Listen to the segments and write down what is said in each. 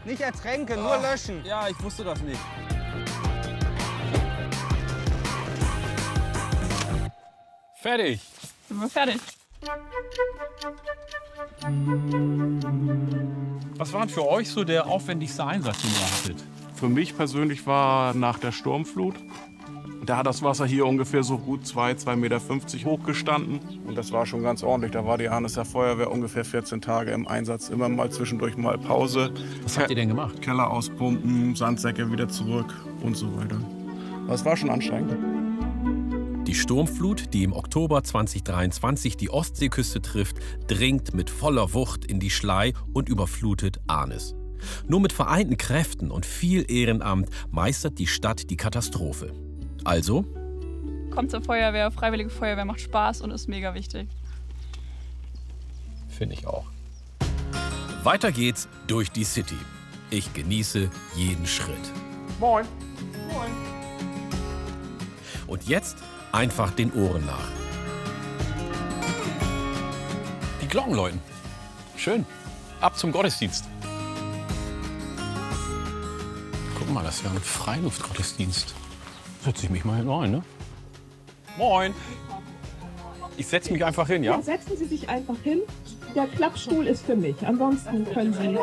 Nicht ertränken, nur löschen. Ja, ich wusste das nicht. Fertig. Sind wir fertig. Was war für euch so der aufwendigste Einsatz, den ihr hattet? Für mich persönlich war nach der Sturmflut, da hat das Wasser hier ungefähr so gut 2,50 Meter hochgestanden. Und das war schon ganz ordentlich. Da war die Arneser Feuerwehr ungefähr 14 Tage im Einsatz. Immer mal zwischendurch mal Pause. Was habt ihr denn gemacht? Keller auspumpen, Sandsäcke wieder zurück und so weiter. Das war schon anstrengend. Die Sturmflut, die im Oktober 2023 die Ostseeküste trifft, dringt mit voller Wucht in die Schlei und überflutet Arnis. Nur mit vereinten Kräften und viel Ehrenamt meistert die Stadt die Katastrophe. Also? Kommt zur Feuerwehr, Freiwillige Feuerwehr macht Spaß und ist mega wichtig. Finde ich auch. Weiter geht's durch die City. Ich genieße jeden Schritt. Moin. Moin. Und jetzt einfach den Ohren nach. Die Glocken läuten. Schön. Ab zum Gottesdienst. Guck mal, das ist ja ein Freiluftgottesdienst. Setze ich mich mal hin rein, ne? Moin. Ich setze mich einfach hin, ja? Ja, setzen Sie sich einfach hin. Der Klappstuhl ist für mich. Ansonsten können Sie.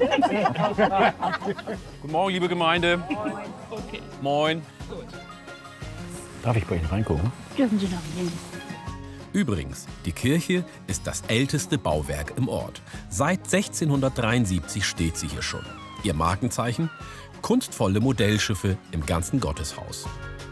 Guten Morgen, liebe Gemeinde. Okay. Moin. Darf ich bei Ihnen reingucken? Dürfen Sie noch hin. Übrigens, die Kirche ist das älteste Bauwerk im Ort. Seit 1673 steht sie hier schon. Ihr Markenzeichen? Kunstvolle Modellschiffe im ganzen Gotteshaus.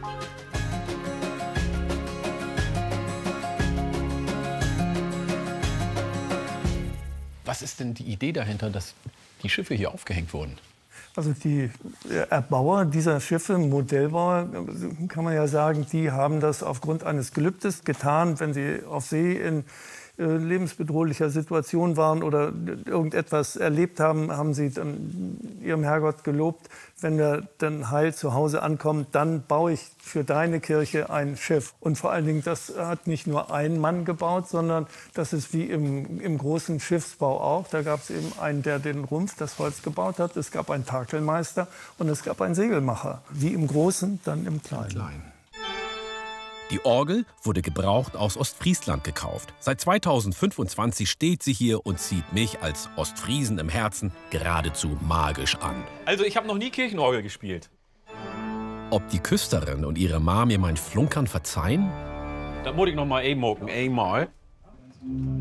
Was ist denn die Idee dahinter, dass die Schiffe hier aufgehängt wurden? Also die Erbauer dieser Schiffe, Modellbauer, kann man ja sagen, die haben das aufgrund eines Gelübdes getan, wenn sie auf See in lebensbedrohlicher Situation waren oder irgendetwas erlebt haben, haben sie dann ihrem Herrgott gelobt, wenn wir dann heil zu Hause ankommen, dann baue ich für deine Kirche ein Schiff. Und vor allen Dingen, das hat nicht nur ein Mann gebaut, sondern das ist wie im großen Schiffsbau auch. Da gab es eben einen, der den Rumpf, das Holz gebaut hat. Es gab einen Takelmeister und es gab einen Segelmacher. Wie im Großen, dann im Kleinen. Die Orgel wurde gebraucht aus Ostfriesland gekauft. Seit 2025 steht sie hier und zieht mich als Ostfriesen im Herzen geradezu magisch an. Also ich habe noch nie Kirchenorgel gespielt. Ob die Küsterin und ihre Ma mir mein Flunkern verzeihen? Da muss ich noch mal einmal.